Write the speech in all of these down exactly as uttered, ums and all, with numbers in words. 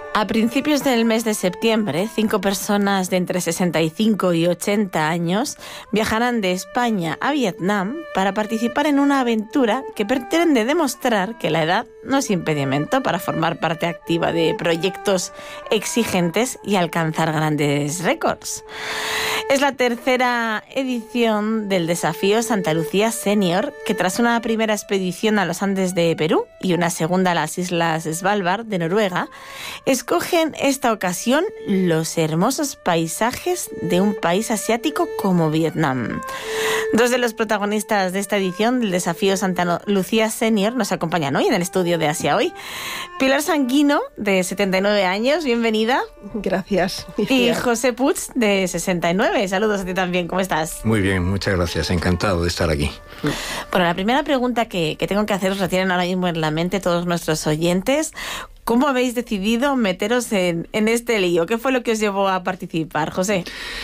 A principios del mes de septiembre, cinco personas de entre sesenta y cinco y ochenta años viajarán de España a Vietnam para participar en una aventura que pretende demostrar que la edad no es impedimento para formar parte activa de proyectos exigentes y alcanzar grandes récords. Es la tercera edición del Desafío Santa Lucía Senior, que tras una primera expedición a los Andes de Perú y una segunda a las Islas Svalbard de Noruega, escogen esta ocasión los hermosos paisajes de un país asiático como Vietnam. Dos de los protagonistas de esta edición del Desafío Santa Lucía Senior nos acompañan hoy en el estudio de Asia Hoy. Pilar Sanguino, de setenta y nueve años, bienvenida. Gracias. Y José Puig, de sesenta y nueve. Saludos a ti también, ¿cómo estás? Muy bien, muchas gracias, encantado de estar aquí. Bueno, la primera pregunta que, que tengo que haceros, la tienen ahora mismo en la mente todos nuestros oyentes. ¿Cómo habéis decidido meteros en, en este lío? ¿Qué fue lo que os llevó a participar, José?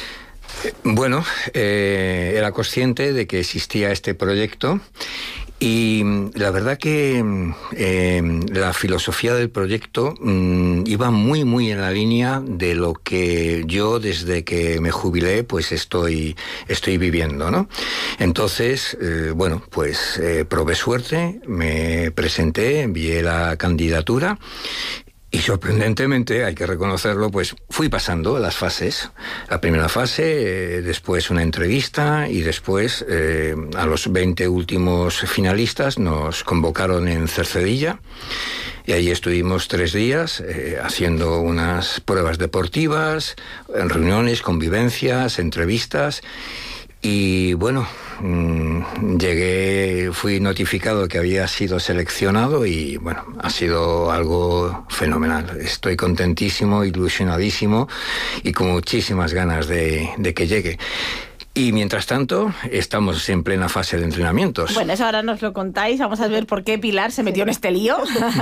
Bueno, eh, era consciente de que existía este proyecto y la verdad que eh, la filosofía del proyecto mmm, iba muy muy en la línea de lo que yo desde que me jubilé pues estoy estoy viviendo, ¿no? Entonces, eh, bueno, pues eh, probé suerte, me presenté, envié la candidatura. Y sorprendentemente, hay que reconocerlo, pues fui pasando las fases. La primera fase, eh, después una entrevista y después eh, a los veinte últimos finalistas nos convocaron en Cercedilla y allí estuvimos tres días eh, haciendo unas pruebas deportivas, en reuniones, convivencias, entrevistas. Y bueno, mmm, llegué, fui notificado que había sido seleccionado y bueno, ha sido algo fenomenal. Estoy contentísimo, ilusionadísimo y con muchísimas ganas de, de que llegue. Y mientras tanto, estamos en plena fase de entrenamientos. Bueno, eso ahora nos lo contáis. Vamos a ver por qué Pilar se metió en este lío.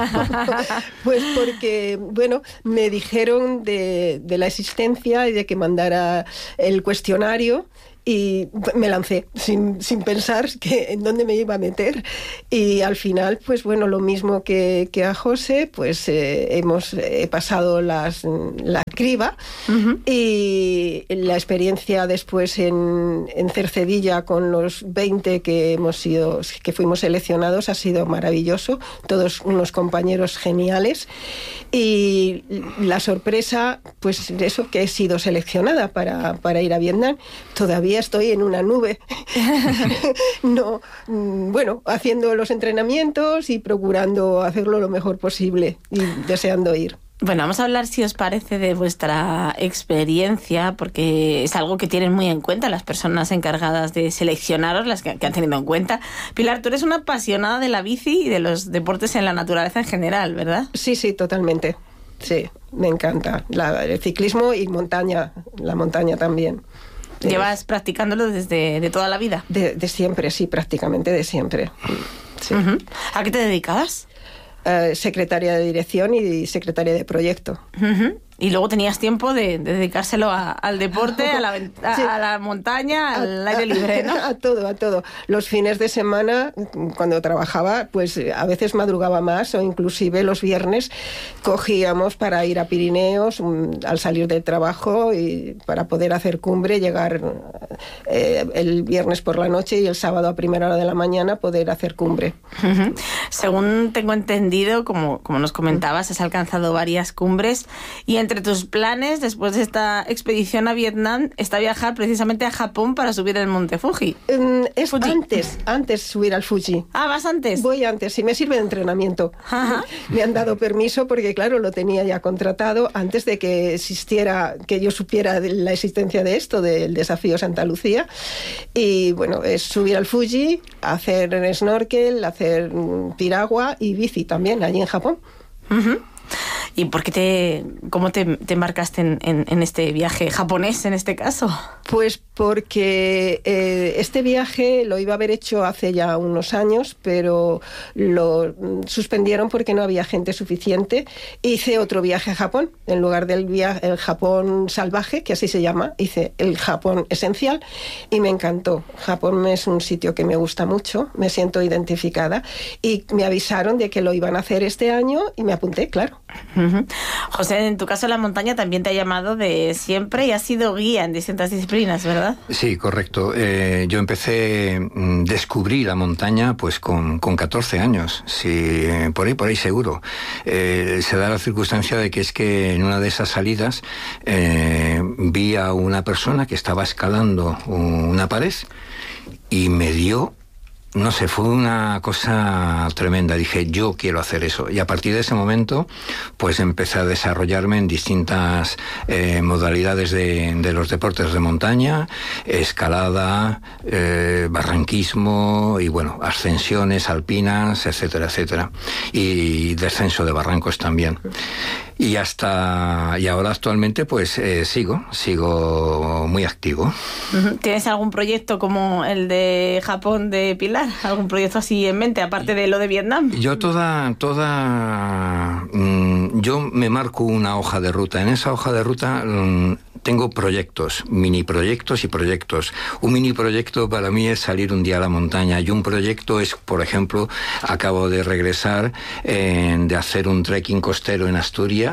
Pues porque, bueno, me dijeron de, de la existencia y de que mandara el cuestionario. Y me lancé sin, sin pensar que en dónde me iba a meter. Y al final, pues bueno, lo mismo que, que a José, pues eh, hemos eh, pasado las, la criba. Uh-huh. Y la experiencia después en, en Cercedilla con los veinte que hemos sido, que fuimos seleccionados, ha sido maravilloso. Todos unos compañeros geniales. Y la sorpresa, pues eso, que he sido seleccionada para, para ir a Vietnam. Todavía estoy en una nube. No, bueno, haciendo los entrenamientos y procurando hacerlo lo mejor posible y deseando ir. Bueno, vamos a hablar, si os parece, de vuestra experiencia, porque es algo que tienen muy en cuenta las personas encargadas de seleccionaros, las que, que han tenido en cuenta. Pilar, tú eres una apasionada de la bici y de los deportes en la naturaleza en general, ¿verdad? Sí, sí, totalmente. Sí, me encanta. La, el ciclismo y montaña, la montaña también. ¿Llevas practicándolo desde de toda la vida? De, de siempre, sí, prácticamente de siempre. Sí. Uh-huh. ¿A qué te dedicabas? Uh, secretaria de dirección y secretaria de proyecto. Uh-huh. Y luego tenías tiempo de, de dedicárselo a, al deporte, a la, a, sí. a la montaña, al a, aire libre, ¿no? A todo, a todo. Los fines de semana, cuando trabajaba, pues a veces madrugaba más o inclusive los viernes cogíamos para ir a Pirineos um, al salir del trabajo y para poder hacer cumbre, llegar eh, el viernes por la noche y el sábado a primera hora de la mañana poder hacer cumbre. Uh-huh. Según tengo entendido, como, como nos comentabas, has alcanzado varias cumbres y entre tus planes, después de esta expedición a Vietnam, está viajar precisamente a Japón para subir el monte Fuji. Um, es Fuji. antes, antes subir al Fuji. Ah, ¿vas antes? Voy antes, sí, me sirve de entrenamiento. Ajá. Me han dado permiso porque, claro, lo tenía ya contratado antes de que existiera, que yo supiera de la existencia de esto, del Desafío Santa Lucía. Y bueno, es subir al Fuji, hacer snorkel, hacer piragua y bici también, allí en Japón. Uh-huh. ¿Y por qué te, cómo te, te embarcaste en, en, en este viaje japonés, en este caso? Pues porque eh, este viaje lo iba a haber hecho hace ya unos años, pero lo suspendieron porque no había gente suficiente. Hice otro viaje a Japón, en lugar del viaje, el Japón salvaje, que así se llama, hice el Japón esencial y me encantó. Japón es un sitio que me gusta mucho, me siento identificada y me avisaron de que lo iban a hacer este año y me apunté, claro. Uh-huh. José, en tu caso la montaña también te ha llamado de siempre y has sido guía en distintas disciplinas, ¿verdad? Sí, correcto. Eh, yo empecé, descubrí la montaña pues con, con catorce años, sí, por ahí, por ahí seguro. Eh, se da la circunstancia de que es que en una de esas salidas eh, vi a una persona que estaba escalando una pared y me dio... No sé, fue una cosa tremenda. Dije, yo quiero hacer eso. Y a partir de ese momento, pues empecé a desarrollarme en distintas eh, modalidades de, de los deportes de montaña, escalada, eh, barranquismo y, bueno, ascensiones alpinas, etcétera, etcétera. Y descenso de barrancos también. Y hasta y ahora actualmente pues eh, sigo, sigo muy activo. ¿Tienes algún proyecto como el de Japón de Pilar? ¿Algún proyecto así en mente, aparte de lo de Vietnam? Yo toda, toda, mmm, yo me marco una hoja de ruta. En esa hoja de ruta mmm, tengo proyectos, mini proyectos y proyectos. Un mini proyecto para mí es salir un día a la montaña y un proyecto es, por ejemplo, acabo de regresar eh, de hacer un trekking costero en Asturias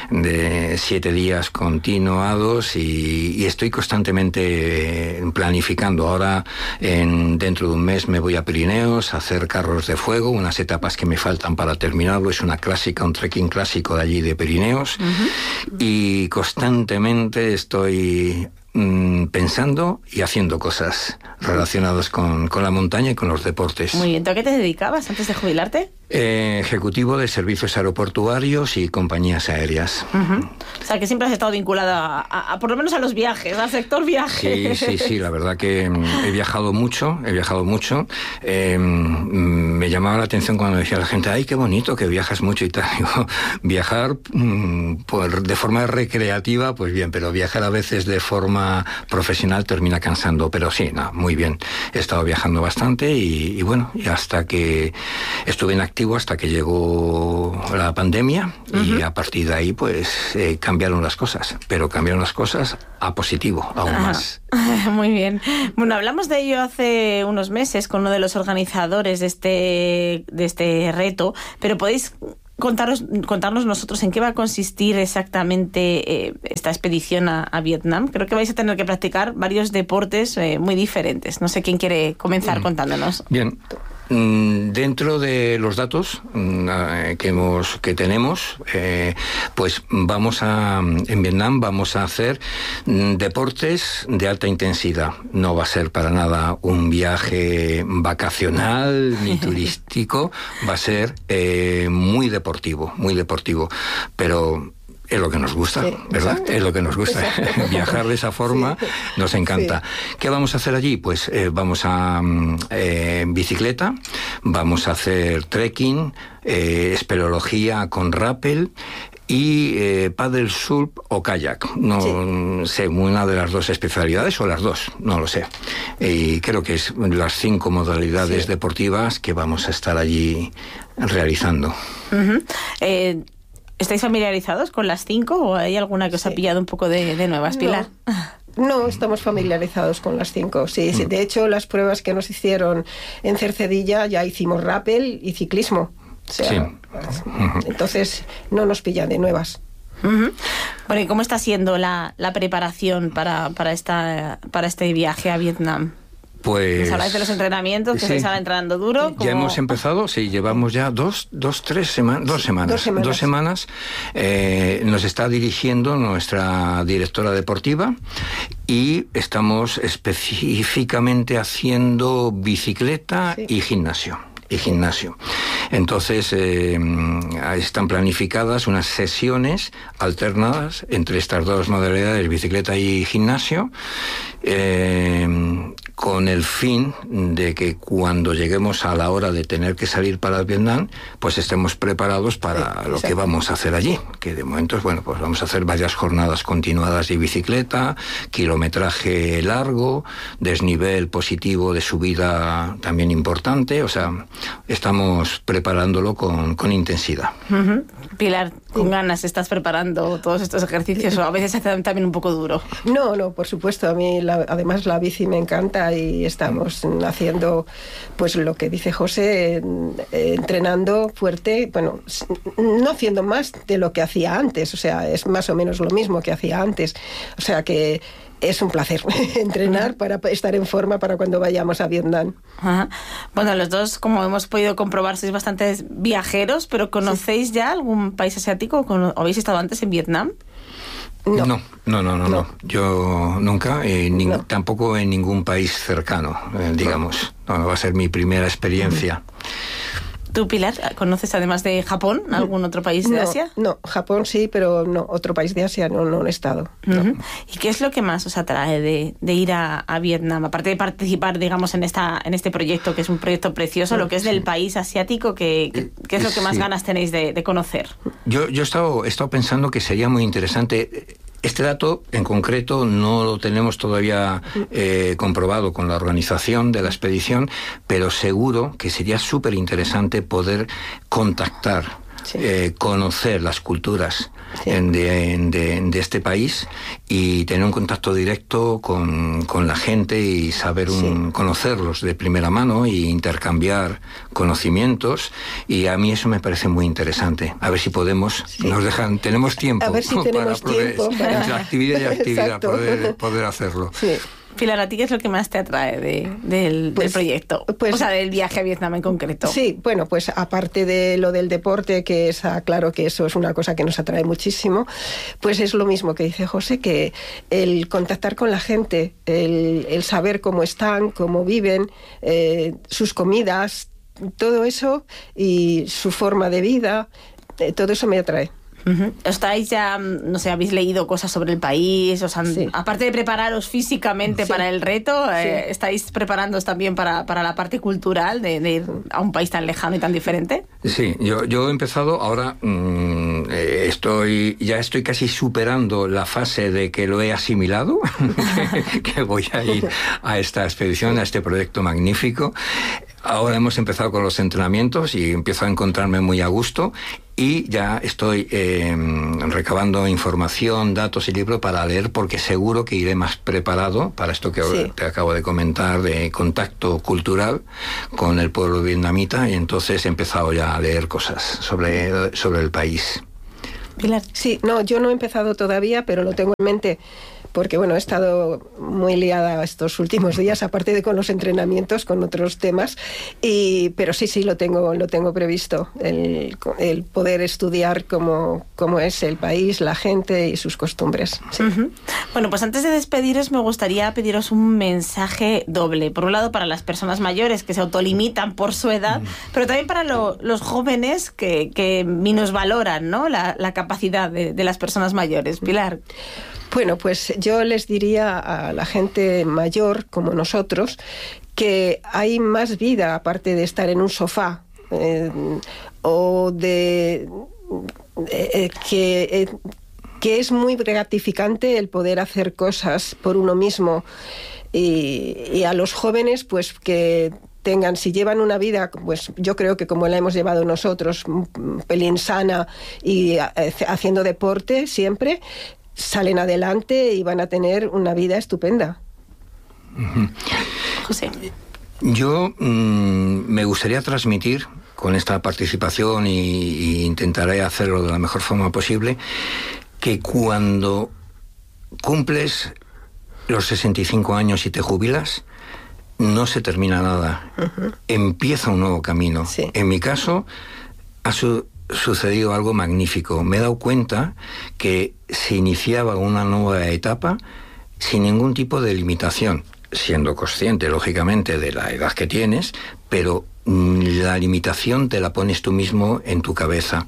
de siete días continuados y, y estoy constantemente planificando. Ahora, en, dentro de un mes me voy a Pirineos a hacer carros de fuego, unas etapas que me faltan para terminarlo. Es una clásica, un trekking clásico de allí de Pirineos. Uh-huh. Y constantemente estoy mmm, pensando y haciendo cosas relacionadas con, con la montaña y con los deportes. Muy bien. ¿Tú a qué te dedicabas antes de jubilarte? Eh, ejecutivo de servicios aeroportuarios y compañías aéreas. Uh-huh. O sea, que siempre has estado vinculada a, a, a, por lo menos a los viajes, al sector viajes. Sí, sí, sí, la verdad que he viajado mucho, he viajado mucho. Eh, me llamaba la atención cuando decía la gente, ay, qué bonito que viajas mucho y tal. Digo, viajar mmm, por, de forma recreativa, pues bien, pero viajar a veces de forma profesional termina cansando. Pero sí, no, muy bien. He estado viajando bastante y, y bueno, y hasta que estuve en actividad hasta que llegó la pandemia. Uh-huh. Y a partir de ahí pues eh, cambiaron las cosas, pero cambiaron las cosas a positivo, aún Ajá. más. Muy bien. Bueno, hablamos de ello hace unos meses con uno de los organizadores de este, de este reto, pero podéis contaros, contarnos nosotros en qué va a consistir exactamente eh, esta expedición a, a Vietnam. Creo que vais a tener que practicar varios deportes eh, muy diferentes. No sé quién quiere comenzar mm. contándonos. Bien. Dentro de los datos que hemos que tenemos, eh, pues vamos a en Vietnam vamos a hacer deportes de alta intensidad. No va a ser para nada un viaje vacacional ni turístico, va a ser eh, muy deportivo, muy deportivo, pero es lo que nos gusta, sí, ¿verdad? Exacto. Es lo que nos gusta. Viajar de esa forma sí. nos encanta. Sí. ¿Qué vamos a hacer allí? Pues eh, vamos a eh, bicicleta, vamos a hacer trekking, eh, espeleología con rappel y eh, paddle surf o kayak. No sí. sé, una de las dos especialidades o las dos, no lo sé. Y creo que es las cinco modalidades sí. deportivas que vamos a estar allí realizando. Uh-huh. Eh... ¿Estáis familiarizados con las cinco o hay alguna que os sí. ha pillado un poco de, de nuevas, Pilar? No. No, estamos familiarizados con las cinco, sí, sí. De hecho, las pruebas que nos hicieron en Cercedilla ya hicimos rappel y ciclismo. O sea, sí. Entonces, no nos pillan de nuevas. Uh-huh. Bueno, ¿y cómo está siendo la, la preparación para, para, esta, para este viaje a Vietnam? Pues... ¿Nos habláis de los entrenamientos, que sí. se están entrenando duro? ¿Cómo? Ya hemos empezado, sí, llevamos ya dos, dos, tres semanas, dos semanas, dos semanas. Dos semanas eh, nos está dirigiendo nuestra directora deportiva y estamos específicamente haciendo bicicleta sí. y gimnasio. y gimnasio. Entonces eh, están planificadas unas sesiones alternadas entre estas dos modalidades, bicicleta y gimnasio, eh, con el fin de que cuando lleguemos a la hora de tener que salir para Vietnam, pues estemos preparados para sí, lo que vamos a hacer allí, que de momento, bueno, pues vamos a hacer varias jornadas continuadas de bicicleta, kilometraje largo, desnivel positivo de subida también importante, o sea, estamos preparándolo con, con intensidad. Uh-huh. Pilar, con ganas estás preparando todos estos ejercicios, o a veces se hace también un poco duro. No, no, por supuesto, a mí la, además la bici me encanta día y estamos haciendo, pues lo que dice José, eh, entrenando fuerte, bueno, no haciendo más de lo que hacía antes, o sea, es más o menos lo mismo que hacía antes, o sea que es un placer entrenar para estar en forma para cuando vayamos a Vietnam. Ajá. Bueno, los dos, como hemos podido comprobar, sois bastantes viajeros, pero ¿conocéis sí. ya algún país asiático? ¿O habéis estado antes en Vietnam? No, no, no, no, no. no. Yo nunca, eh, ni, no. tampoco en ningún país cercano, eh, digamos. No. No, va a ser mi primera experiencia. ¿Tú, Pilar, conoces además de Japón algún otro país de no, Asia? No, Japón sí, pero no, otro país de Asia no, no he estado. No. Uh-huh. ¿Y qué es lo que más os atrae de, de ir a, a Vietnam? Aparte de participar, digamos, en esta en este proyecto, que es un proyecto precioso, lo que es del país asiático, ¿qué, qué, qué es lo que más sí. ganas tenéis de, de conocer? Yo, yo he, estado, he estado pensando que sería muy interesante. Este dato en concreto no lo tenemos todavía eh, comprobado con la organización de la expedición, pero seguro que sería súper interesante poder contactar, sí. eh, conocer las culturas sí. en de, en de, de este país y tener un contacto directo con, con la gente y saber un, sí. conocerlos de primera mano y intercambiar conocimientos, y a mí eso me parece muy interesante. A ver si podemos, sí. nos dejan, tenemos tiempo, a ver si tenemos para poder, tiempo para... entre actividad y actividad poder, poder hacerlo. Sí. Pilar, ¿a ti qué es lo que más te atrae de, del, pues, del proyecto? Pues, o sea, del viaje a Vietnam en concreto. Sí, bueno, pues aparte de lo del deporte, que es claro que eso es una cosa que nos atrae muchísimo, pues es lo mismo que dice José, que el contactar con la gente, el, el saber cómo están, cómo viven, eh, sus comidas, todo eso y su forma de vida, eh, todo eso me atrae. Uh-huh. ¿Estáis ya, no sé, habéis leído cosas sobre el país? Os han, sí. Aparte de prepararos físicamente sí. para el reto, sí. eh, ¿estáis preparándoos también para, para la parte cultural de, de ir a un país tan lejano y tan diferente? Sí, yo, yo he empezado ahora, mmm, eh, estoy ya estoy casi superando la fase de que lo he asimilado, que, que voy a ir a esta expedición, a este proyecto magnífico. Ahora hemos empezado con los entrenamientos y empiezo a encontrarme muy a gusto. Y ya estoy eh, recabando información, datos y libros para leer, porque seguro que iré más preparado para esto que sí. te acabo de comentar, de contacto cultural con el pueblo vietnamita, y entonces he empezado ya a leer cosas sobre, sobre el país. Pilar. Sí, no, yo no he empezado todavía, pero lo tengo en mente, porque bueno, he estado muy liada estos últimos días, aparte de con los entrenamientos, con otros temas, y, pero sí, sí, lo tengo, lo tengo previsto, el, el poder estudiar cómo, cómo es el país, la gente y sus costumbres. Sí. Uh-huh. Bueno, pues antes de despediros me gustaría pediros un mensaje doble. Por un lado, para las personas mayores que se autolimitan por su edad, uh-huh. pero también para lo, los jóvenes que, que minusvaloran, ¿no?, la, la capacidad de, de las personas mayores. Pilar. Bueno, pues yo les diría a la gente mayor, como nosotros, que hay más vida aparte de estar en un sofá, eh, o de eh, que, eh, que es muy gratificante el poder hacer cosas por uno mismo, y, y a los jóvenes, pues que tengan, si llevan una vida, pues yo creo que como la hemos llevado nosotros, un pelín sana y haciendo deporte siempre, salen adelante y van a tener una vida estupenda. Uh-huh. José. Yo mmm, me gustaría transmitir con esta participación, y, y intentaré hacerlo de la mejor forma posible, que cuando cumples los sesenta y cinco años y te jubilas, no se termina nada. Uh-huh. Empieza un nuevo camino. Sí. En mi caso, ha su- sucedido algo magnífico. Me he dado cuenta que se iniciaba una nueva etapa sin ningún tipo de limitación, siendo consciente, lógicamente, de la edad que tienes, pero mmm, la limitación te la pones tú mismo en tu cabeza.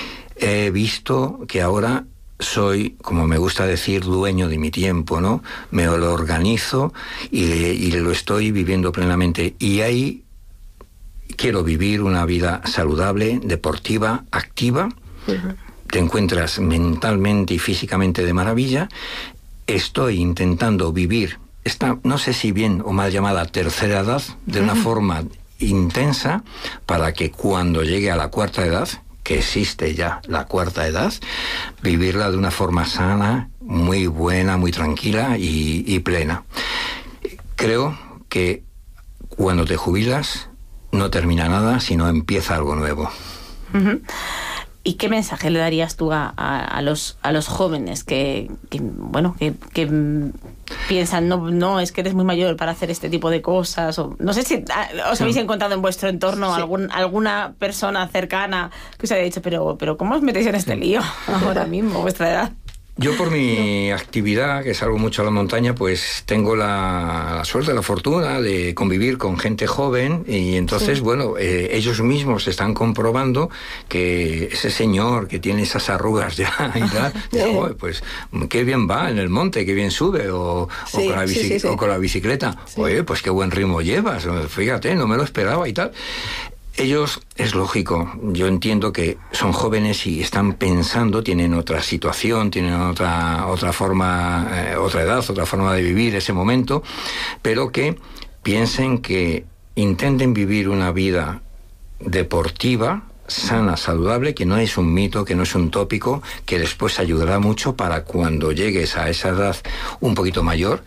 He visto que ahora soy, como me gusta decir, dueño de mi tiempo, ¿no? Me lo organizo y, y lo estoy viviendo plenamente. Y ahí quiero vivir una vida saludable, deportiva, activa. Uh-huh. Te encuentras mentalmente y físicamente de maravilla. Estoy intentando vivir esta, no sé si bien o mal llamada tercera edad, de una uh-huh. forma intensa, para que cuando llegue a la cuarta edad, que existe ya la cuarta edad, vivirla de una forma sana, muy buena, muy tranquila y, y plena. Creo que cuando te jubilas no termina nada, sino empieza algo nuevo. Uh-huh. ¿Y qué mensaje le darías tú a, a, a, los, a los jóvenes que, que bueno, que, que piensan, no, no, es que eres muy mayor para hacer este tipo de cosas? O, no sé si os habéis encontrado en vuestro entorno sí. algún, alguna persona cercana que os haya dicho, pero, pero ¿cómo os metéis en este lío ahora mismo, vuestra edad? Yo por mi actividad, que salgo mucho a la montaña, pues tengo la, la suerte, la fortuna de convivir con gente joven y entonces, sí. bueno, eh, ellos mismos están comprobando que ese señor que tiene esas arrugas ya y tal, oh, pues qué bien va en el monte, qué bien sube, o, sí, o, con, la bici, sí, sí, sí. o con la bicicleta. Sí. Oye, pues qué buen ritmo llevas, fíjate, no me lo esperaba y tal. Ellos, es lógico, yo entiendo que son jóvenes y están pensando, tienen otra situación, tienen otra, otra forma, eh, otra edad, otra forma de vivir ese momento, pero que piensen que intenten vivir una vida deportiva, sana, saludable, que no es un mito, que no es un tópico, que después ayudará mucho para cuando llegues a esa edad un poquito mayor,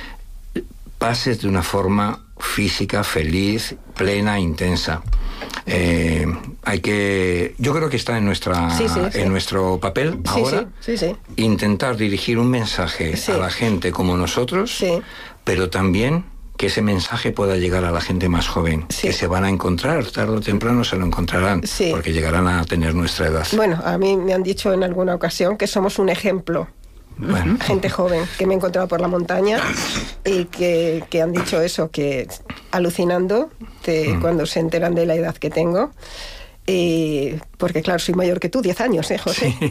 pases de una forma física, feliz, plena, intensa. Eh, hay que, yo creo que está en nuestra, sí, sí, sí. en nuestro papel sí, ahora sí, sí, sí. intentar dirigir un mensaje sí. a la gente como nosotros, sí. pero también que ese mensaje pueda llegar a la gente más joven, sí. que se van a encontrar, tarde o temprano se lo encontrarán, sí. porque llegarán a tener nuestra edad. Bueno, a mí me han dicho en alguna ocasión que somos un ejemplo. Bueno. Gente joven que me he encontrado por la montaña y que, que han dicho eso, que alucinando de mm. cuando se enteran de la edad que tengo. Y porque claro, soy mayor que tú, diez años, ¿eh, José? Sí,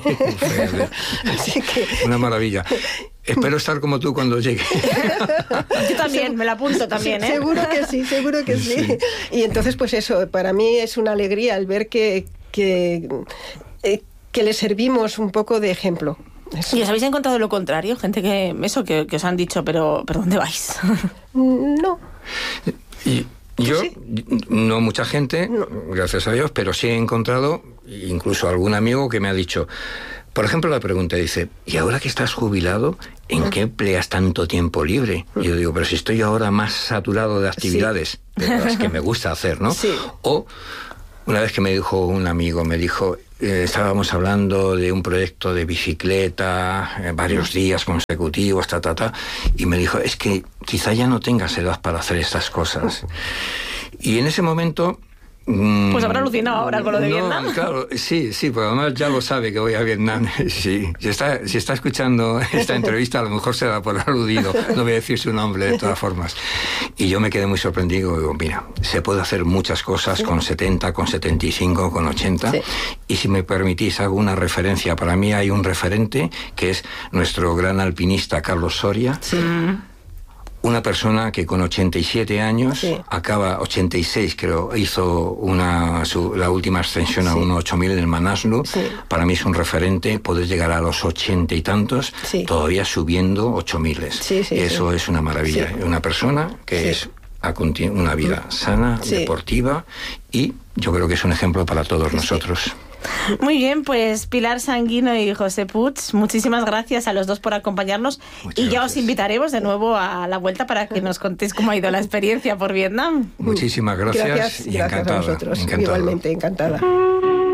Así que... Una maravilla. Espero estar como tú cuando llegue. Yo también, me la apunto también, ¿eh? Seguro que sí, seguro que sí. sí. Y entonces, pues eso, para mí es una alegría el ver que, que, que le servimos un poco de ejemplo. Eso. ¿Y os habéis encontrado lo contrario? Gente que eso que, que os han dicho, pero, pero ¿dónde vais? No. Y yo, ¿sí? No mucha gente, no. gracias a Dios, pero sí he encontrado incluso algún amigo que me ha dicho, por ejemplo, la pregunta dice, ¿y ahora que estás jubilado, en qué empleas tanto tiempo libre? Y yo digo, pero si estoy ahora más saturado de actividades, sí. de las que me gusta hacer, ¿no? Sí. O una vez que me dijo un amigo, me dijo, eh, estábamos hablando de un proyecto de bicicleta, eh, varios días consecutivos, ta, ta, ta, y me dijo, es que quizá ya no tengas edad para hacer estas cosas. Y en ese momento... Pues habrá alucinado ahora con lo de no, Vietnam. Claro, sí, sí, porque además ya lo sabe que voy a Vietnam. Sí, si está, si está escuchando esta entrevista, a lo mejor se da por aludido. No voy a decir su nombre de todas formas. Y yo me quedé muy sorprendido. Digo, mira, se puede hacer muchas cosas sí. con setenta, con setenta y cinco, con ochenta. Sí. Y si me permitís, hago una referencia. Para mí hay un referente que es nuestro gran alpinista Carlos Soria. Sí. Una persona que con ochenta y siete años, sí. acaba, ochenta y seis creo, hizo una, su, la última ascensión sí. a uno ocho mil en el Manaslu. Sí. Para mí es un referente poder llegar a los ochenta y tantos, sí. todavía subiendo ocho miles. Sí, sí, Eso sí. es una maravilla. Sí. Una persona que sí. es a continu- una vida sana, sí. deportiva, y yo creo que es un ejemplo para todos sí. nosotros. Muy bien, pues Pilar Sanguino y José Puig, muchísimas gracias a los dos por acompañarnos. Muchas y ya gracias. Os invitaremos de nuevo a la vuelta para que nos contéis cómo ha ido la experiencia por Vietnam. Muchísimas gracias, gracias y gracias encantada. A vosotros. Encantado. Igualmente, encantada.